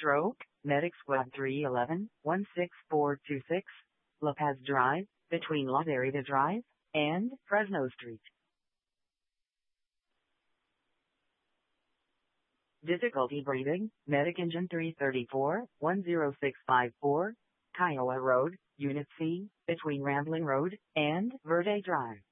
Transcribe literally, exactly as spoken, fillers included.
Stroke, Medic Squad three one one, one six four two six, La Paz Drive, between La Derrida Drive and Fresno Street. Difficulty breathing, Medic Engine three three four, one zero six five four, Kiowa Road, Unit C, between Rambling Road and Verde Drive.